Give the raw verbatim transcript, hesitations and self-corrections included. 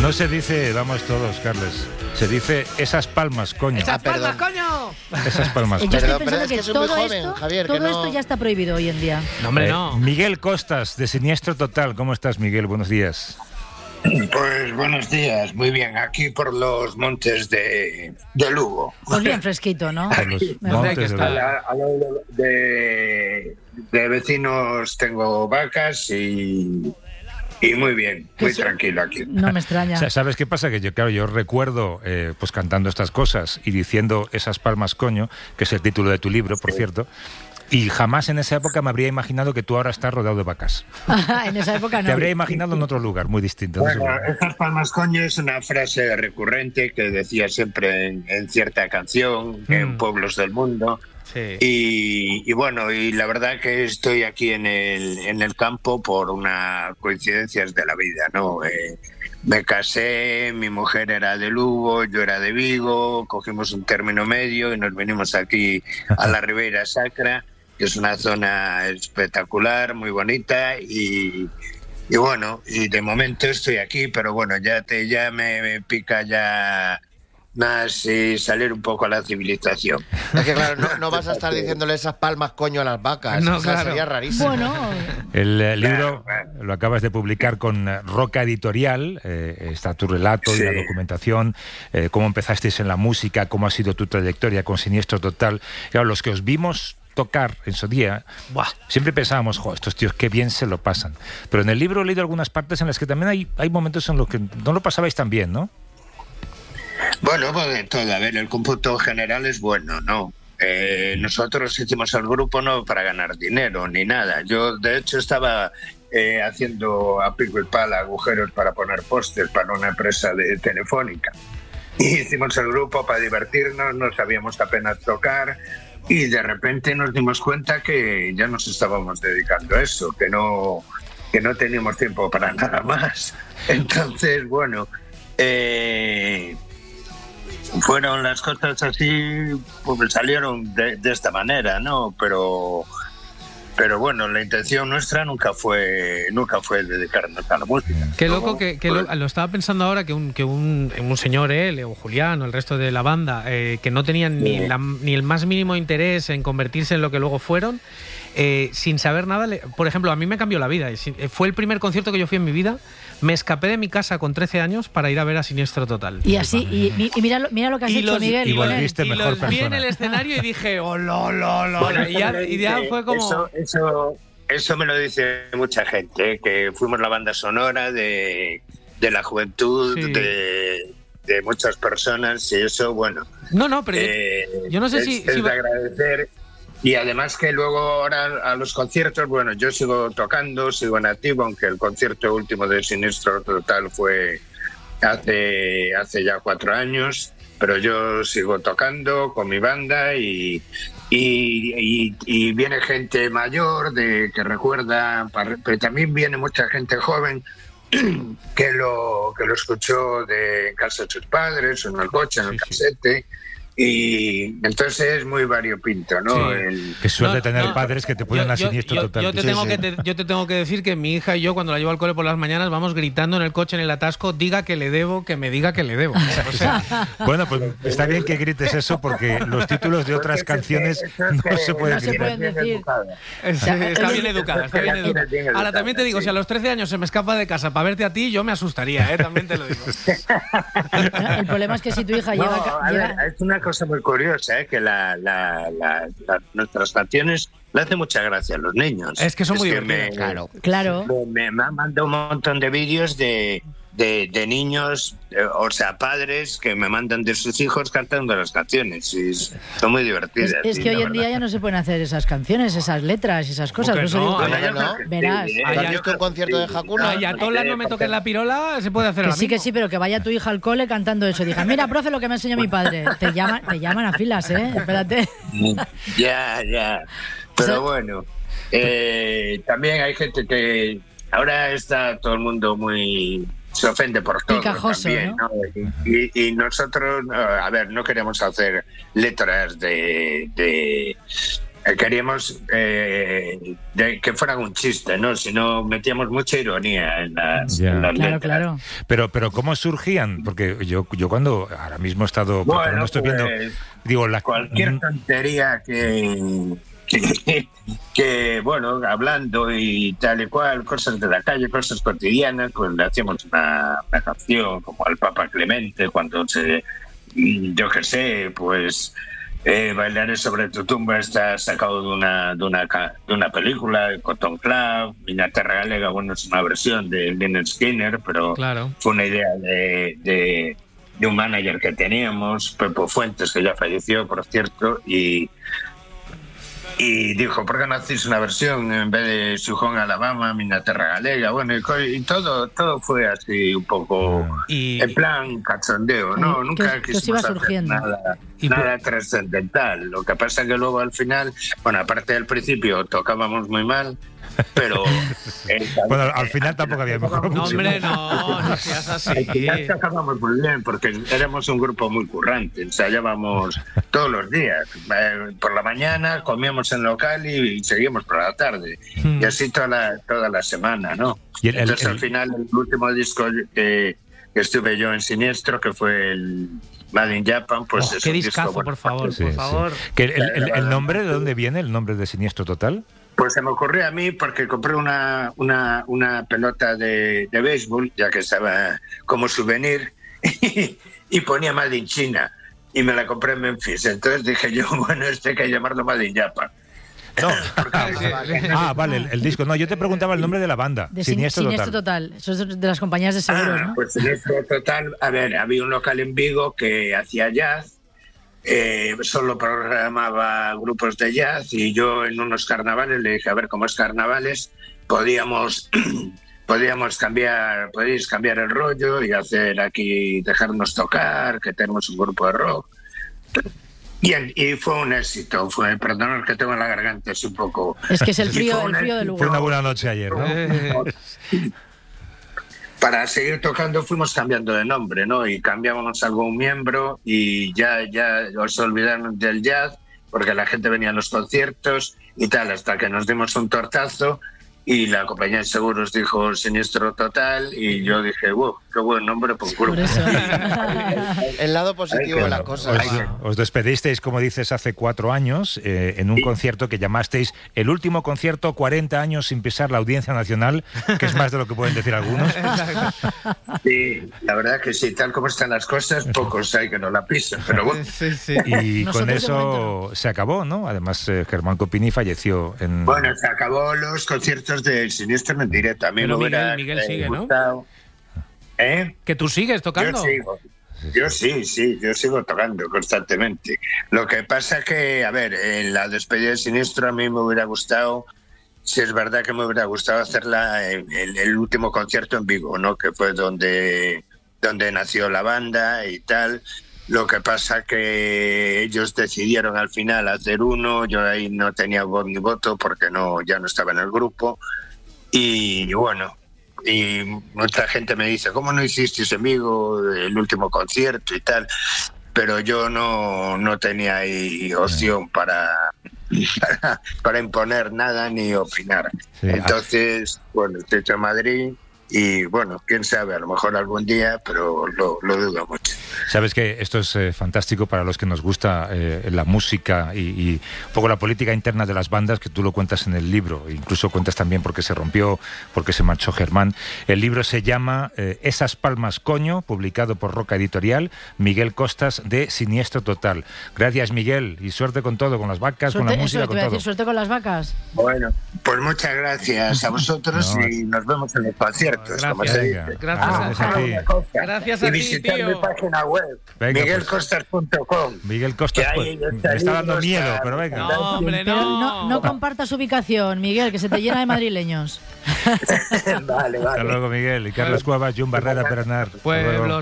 No se dice vamos todos, Carles. Se dice esas palmas, coño. ¡Esas Ah, palmas, perdón. coño! Esas palmas, Yo coño. estoy Perdón, pero pensando es que que soy muy todo, joven, esto, Javier, que todo no- esto ya está prohibido hoy en día. No, hombre, Eh, no. Miguel Costas, de Siniestro Total. ¿Cómo estás, Miguel? Buenos días. Pues buenos días, muy bien, aquí por los montes de, de Lugo. Pues bien fresquito, ¿no? Por los Mejor. hay que montes de estar. Lugo. A la- a lo de, de vecinos tengo vacas y, y muy bien, Que muy sí. tranquilo aquí. No me extraña. O sea, ¿sabes qué pasa? Que yo, claro, yo recuerdo eh, pues cantando estas cosas y diciendo esas palmas, coño, que es el título de tu libro, por cierto, y jamás en esa época me habría imaginado que tú ahora estás rodeado de vacas. En esa época no. Te habría imaginado en otro lugar, muy distinto. no sé Bueno, por qué. estas palmas coño es una frase recurrente que decía siempre en, en cierta canción, Mm. en pueblos del mundo. Sí. Y, y bueno, y la verdad que estoy aquí en el, en el campo por una coincidencias de la vida, ¿no? Eh, me casé, mi mujer era de Lugo, yo era de Vigo, cogimos un término medio y nos venimos aquí a la Ribeira Sacra, que es una zona espectacular, muy bonita y, y bueno, y de momento estoy aquí, pero bueno, ya te ya me, me pica ya más y salir un poco a la civilización. Es que claro, no, no vas a estar diciéndole esas palmas coño a las vacas. No, O sea, claro. sería rarísimo. Bueno, El eh, libro Claro, claro. lo acabas de publicar con eh, Roca Editorial, eh, está tu relato y Sí. la documentación, eh, cómo empezasteis en la música, cómo ha sido tu trayectoria con Siniestro Total. Claro, los que os vimos tocar en su día, Buah. siempre pensábamos, jo, estos tíos qué bien se lo pasan. Pero en el libro he leído algunas partes en las que también hay, hay momentos en los que no lo pasabais tan bien, ¿no? Bueno, pues de todo. A ver, el cómputo general es bueno, ¿no? Eh, nosotros hicimos el grupo no para ganar dinero ni nada. Yo, de hecho, estaba eh, haciendo a pico y pala agujeros para poner pósters para una empresa de telefónica. Y hicimos el grupo para divertirnos, no sabíamos apenas tocar y de repente nos dimos cuenta que ya nos estábamos dedicando a eso, que no, que no teníamos tiempo para nada más. Entonces, bueno... Eh, fueron las cosas así, pues salieron de, de esta manera, ¿no? Pero, pero bueno, la intención nuestra nunca fue, nunca fue dedicarnos a la música. Qué ¿no? loco que, que lo, lo estaba pensando ahora que un, que un, un señor, él o Julián o el resto de la banda, eh, que no tenían ni, la, ni el más mínimo interés en convertirse en lo que luego fueron, eh, sin saber nada, le, por ejemplo, a mí me cambió la vida. Fue el primer concierto que yo fui en mi vida. Me escapé de mi casa con trece años para ir a ver a Siniestro Total. y así, y, y mira, lo- mira lo que has Y hecho, los- Miguel. y con él. volviste y mejor los vi en persona. el escenario y dije, oh, lo, lo, lo. Bueno, y, ya, eso me y ya dice- fue como... Eso, eso, eso me lo dice mucha gente, ¿eh? Que fuimos la banda sonora de, de la juventud, Sí. de, de muchas personas y eso, bueno... No, no, pero yo- eh, yo no sé es, si- es si de va- agradecer. Y además que luego ahora a los conciertos, bueno, yo sigo tocando, sigo en activo, aunque el concierto último de Siniestro Total fue hace, hace ya cuatro años, pero yo sigo tocando con mi banda y, y, y- y viene gente mayor de que recuerda, pero también viene mucha gente joven que lo, que lo escuchó de en casa de sus padres, o en el coche, en el casete. Y entonces es muy variopinto, ¿no? Sí. El- Qué suerte No, tener no, padres que te ponen yo- a yo- Siniestro yo- Total. Yo te, tío. tengo Sí, que sí. te- yo te tengo que decir que mi hija y yo, cuando la llevo al cole por las mañanas, vamos gritando en el coche, en el atasco, diga que le debo, que me diga que le debo. O sea, Bueno, pues está bien que grites eso porque los títulos de otras canciones no se pueden No se gritar. pueden decir. es- sea, está el- bien educada, está bien Bien educada. educada, Ahora también te digo, sí. si a los trece años se me escapa de casa para verte a ti, yo me asustaría, ¿eh? También te lo digo. El problema es que si tu hija No, lleva... ca- a ver, lleva- es una cosa muy curiosa, ¿eh? Que la, la, la- la- nuestras canciones le hacen mucha gracia a los niños. Es que son muy me- divertidas, claro. Claro. Me, me han mandado un montón de vídeos de, de, de niños, eh, o sea, padres que me mandan de sus hijos cantando las canciones. Y es- son muy divertidas. Es, es sí, que la hoy en día verdad. ya no se pueden hacer esas canciones, esas letras y esas cosas. ¿Cómo que Por eso digo no? que- Ay, Ahora no. Verás. Sí, Ay, yo ¿has creo visto un que concierto de sí. Hakuna? Ayatola, no me toques la pirola, se puede hacer Que ahora sí, que mismo. sí, pero que vaya tu hija al cole cantando eso. Diga, mira, profe, lo que me enseñó mi padre. Te llaman, te llaman a filas, ¿eh? Espérate. Ya, ya. Pero O sea- bueno, eh, también hay gente que ahora está todo el mundo muy... se ofende por todo Picajoso, también, ¿no? ¿no? Y, y nosotros, no, a ver, no queremos hacer letras de, de, Eh, queríamos eh, de que fuera un chiste, ¿no? Si no, metíamos mucha ironía en las, Ya. en las Claro, letras. claro. Pero, pero ¿cómo surgían? Porque yo, yo cuando ahora mismo he estado, Bueno, no estoy pues, viendo, digo, la, cualquier tontería que, que, que, bueno, hablando y tal y cual, cosas de la calle, cosas cotidianas, pues le hacíamos una, una canción como al Papa Clemente, cuando se, yo qué sé, pues eh, Bailaré sobre tu tumba está sacado de una, de una, ca- de una película, Cotton Club, Miña Terra Galega, bueno, es una versión de Lynyrd Skynyrd, pero Claro. fue una idea de, de, de un manager que teníamos, Pepo Fuentes, que ya falleció, por cierto, y, y dijo, ¿por qué no hacéis una versión en vez de Sujón, Alabama, Miña Terra Galega? Bueno, y, co- y todo, todo fue así un poco Y, en plan cachondeo, ¿no? ¿Qué os- Nunca qué os quisimos iba hacer surgiendo? nada, Y nada trascendental. Lo que pasa es que luego al final, bueno, aparte del principio tocábamos muy mal, pero... eh, bueno, al final tampoco había mejor no, música. hombre, no, no seas Al así. final tocábamos muy bien porque éramos un grupo muy currante, ensayábamos todos los días. Eh, por la mañana comíamos en local y, y seguíamos por la tarde. Hmm. Y así toda la, toda la semana, ¿no? Y el- el- Entonces el- al final el último disco que, que estuve yo en Siniestro, que fue el Made in Japan, pues Oh, es qué un disco, discazo, bueno, por favor, Sí, por sí. favor. Que el, el- el nombre, ¿de dónde viene el nombre de Siniestro Total? Pues se me ocurrió a mí porque compré una, una, una pelota de, de béisbol, ya que estaba como souvenir, y, y ponía Made in China, y me la compré en Memphis. Entonces dije yo, bueno, este hay que llamarlo Made in Japan. No. Ah, vale, el, el disco. No, yo te preguntaba el nombre de la banda. De sin- Siniestro, Siniestro Total. Total. Eso es de las compañías de seguros, Ah, ¿no? pues Siniestro Total, a ver, había un local en Vigo que hacía jazz, eh, solo programaba grupos de jazz, y yo en unos carnavales le dije, a ver, como es carnavales, podíamos... podíamos cambiar, podéis cambiar el rollo y hacer aquí, dejarnos tocar, que tenemos un grupo de rock. Bien, y fue un éxito. Fue, perdonad que tengo la garganta, es un poco... Es que es el Y frío, fue el un frío de éxito. Fue Lugo. una buena noche ayer, ¿no? Eh, Para seguir tocando fuimos cambiando de nombre, ¿no? Y cambiábamos algún miembro y ya, ya os olvidaron del jazz porque la gente venía a los conciertos y tal, hasta que nos dimos un tortazo y la compañía de seguros dijo Siniestro Total y yo dije, wow, qué buen nombre por un grupo. Por eso. El lado positivo de Bueno, la cosa. Os, os despedisteis, como dices, hace cuatro años eh, en un Sí. concierto que llamasteis el último concierto cuarenta años sin pisar la Audiencia Nacional, que es más de lo que pueden decir algunos. Sí, la verdad que sí, tal como están las cosas, pocos hay que no la pisan, pero bueno. sí, sí. Y Nosotros con de eso momento se acabó, ¿no? Además, eh, Germán Copini falleció en... Bueno, se acabó los conciertos del Siniestro en directo. A mí Pero me hubiera Miguel- Miguel eh, sigue, ¿no? gustado. ¿Eh? Que tú sigues tocando. Yo sigo. Yo sí, sí, yo sigo tocando constantemente. Lo que pasa que, a ver, en la despedida de Siniestro a mí me hubiera gustado, si es verdad que me hubiera gustado hacerla en el, el último concierto en Vigo, ¿no? Que fue donde, donde nació la banda y tal. Lo que pasa que ellos decidieron al final hacer uno, yo ahí no tenía voz ni voto porque no, ya no estaba en el grupo. Y bueno, y mucha gente me dice, ¿cómo no hicisteis en Vigo el último concierto y tal? Pero yo no, no tenía ahí opción para, para, para imponer nada ni opinar. Sí. Entonces, bueno, estoy en Madrid y bueno, quién sabe, a lo mejor algún día, pero lo, lo dudo mucho. Sabes que esto es eh, fantástico para los que nos gusta eh, la música y, y un poco la política interna de las bandas, que tú lo cuentas en el libro, incluso cuentas también por qué se rompió, por qué se marchó Germán. El libro se llama eh, Esas palmas coño, publicado por Roca Editorial, Miguel Costas de Siniestro Total. Gracias, Miguel, y suerte con todo, con las vacas, con Suerte, la música, eso, te con iba a todo. decir, suerte con las vacas. Bueno, pues muchas gracias a vosotros No, y nos vemos en los conciertos, como Gracias. se Venga. dice. Gracias Ah, a gracias a ti. ti. Gracias y a ti, visitar tío. mi página web, Venga, miguel pues. costas punto com. Miguel Costas, Que pues, ahí me está está dando libros, miedo, está- pero venga. No, hombre, Pero no. no, no compartas ubicación, Miguel, que se te llena de madrileños. vale, vale. Hasta luego, Miguel. Y Carlos Cuevas, Jun Barrera, Bernard. Hasta luego. Pueblos